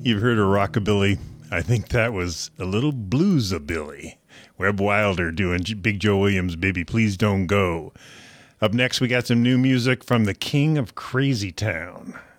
You've heard of rockabilly. I think that was a little blues-a-billy. Webb Wilder doing Big Joe Williams' Baby Please Don't Go. Up next, we got some new music from the King of Crazy Town.